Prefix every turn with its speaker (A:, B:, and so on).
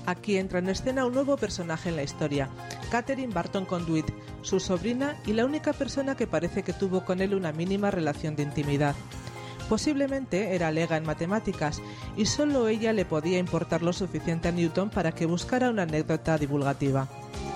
A: Aquí entra en escena un nuevo personaje en la historia, Catherine Barton Conduit, su sobrina y la única persona que parece que tuvo con él una mínima relación de intimidad. Posiblemente era lega en matemáticas y solo ella le podía importar lo suficiente a Newton para que buscara una anécdota divulgativa.